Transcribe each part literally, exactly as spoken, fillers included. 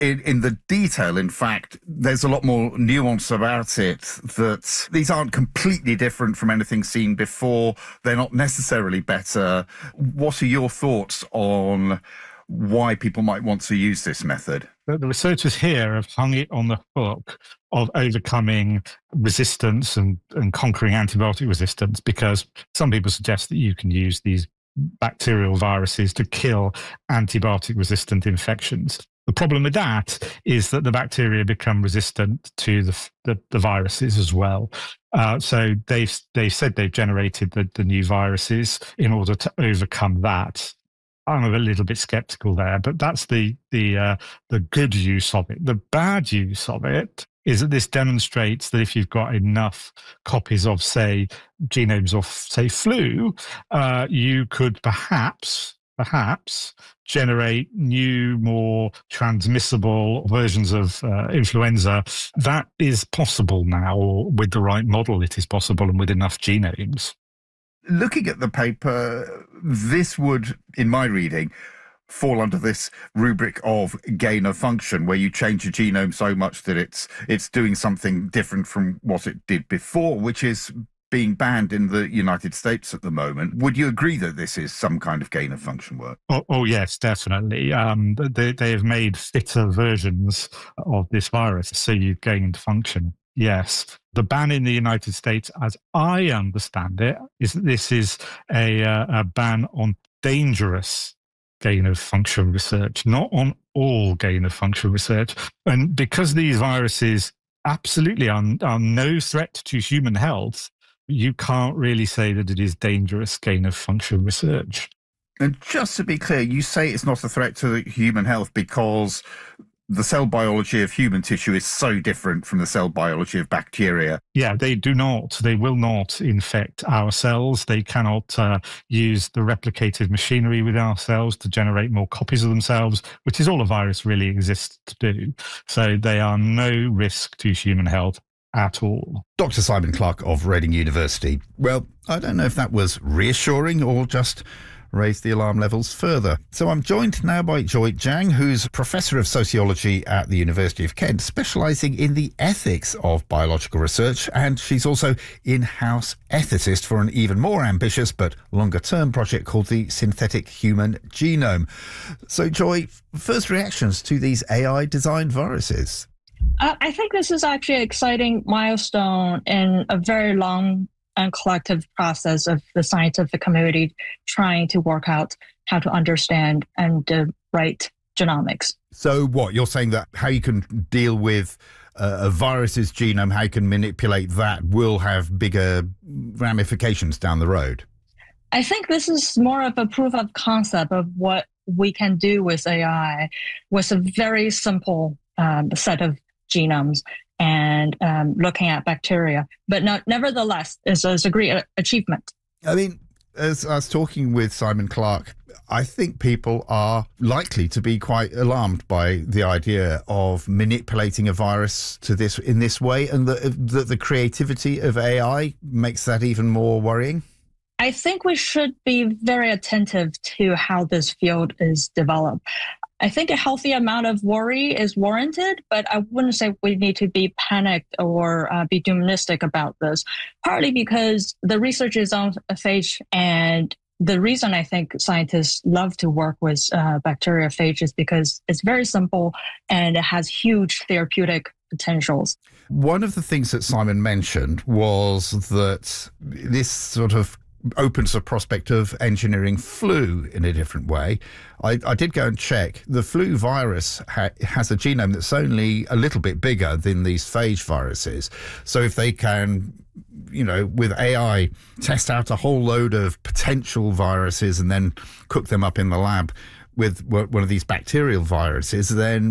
In, in the detail, in fact, there's a lot more nuance about it, that these aren't completely different from anything seen before. They're not necessarily better. What are your thoughts on why people might want to use this method? The researchers here have hung it on the hook of overcoming resistance and, and conquering antibiotic resistance, because some people suggest that you can use these bacterial viruses to kill antibiotic-resistant infections. The problem with that is that the bacteria become resistant to the the, the viruses as well. Uh, so they've they've said they've generated the, the new viruses in order to overcome that. I'm a little bit skeptical there, but that's the the uh, the good use of it. The bad use of it is that this demonstrates that if you've got enough copies of, say, genomes of, say, flu, uh, you could perhaps perhaps generate new, more transmissible versions of uh, influenza. That is possible now, or with the right model, it is possible, and with enough genomes. Looking at the paper, this would, in my reading, fall under this rubric of gain of function, where you change your genome so much that it's it's doing something different from what it did before, which is being banned in the United States at the moment. Would you agree that this is some kind of gain of function work? Oh, oh yes, definitely. Um, they, they have made fitter versions of this virus, so you've gained function. Yes. The ban in the United States, as I understand it, is that this is a, uh, a ban on dangerous gain of function research, not on all gain of function research. And because these viruses absolutely are, are no threat to human health, you can't really say that it is dangerous gain of function research. And just to be clear, you say it's not a threat to human health because the cell biology of human tissue is so different from the cell biology of bacteria. Yeah, they do not, they will not infect our cells. They cannot uh, use the replicated machinery within our cells to generate more copies of themselves, which is all a virus really exists to do. So they are no risk to human health at all. Doctor Simon Clarke of Reading University. Well, I don't know if that was reassuring or just raised the alarm levels further. So I'm joined now by Joy Zhang, who's Professor of Sociology at the University of Kent, specialising in the ethics of biological research, and she's also in-house ethicist for an even more ambitious but longer-term project called the Synthetic Human Genome. So Joy, first reactions to these A I-designed viruses? Uh, I think this is actually an exciting milestone in a very long and collective process of the scientific community trying to work out how to understand and uh, write genomics. So what, you're saying that how you can deal with uh, a virus's genome, how you can manipulate that will have bigger ramifications down the road? I think this is more of a proof of concept of what we can do with A I with a very simple um, set of genomes and um, looking at bacteria. But no, nevertheless, it's, it's a great achievement. I mean, as I was talking with Simon Clarke, I think people are likely to be quite alarmed by the idea of manipulating a virus to this in this way, and that the, the creativity of A I makes that even more worrying. I think we should be very attentive to how this field is developed. I think a healthy amount of worry is warranted, but I wouldn't say we need to be panicked or uh, be doomistic about this, partly because the research is on phage, and the reason I think scientists love to work with uh, bacteriophage is because it's very simple and it has huge therapeutic potentials. One of the things that Simon mentioned was that this sort of opens the prospect of engineering flu in a different way. I, I did go and check. The flu virus ha- has a genome that's only a little bit bigger than these phage viruses. So if they can, you know, with A I, test out a whole load of potential viruses and then cook them up in the lab with one of these bacterial viruses,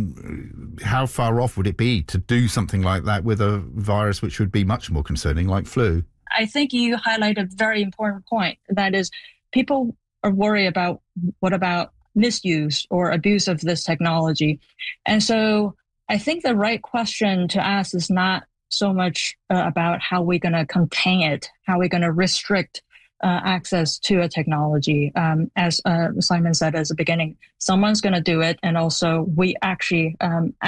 then how far off would it be to do something like that with a virus which would be much more concerning, like flu? I think you highlight a very important point. That is, people are worried about what about misuse or abuse of this technology. And so I think the right question to ask is not so much uh, about how we're going to contain it, how we're going to restrict uh, access to a technology. Um, as uh, Simon said at the beginning, someone's going to do it. And also we actually, um,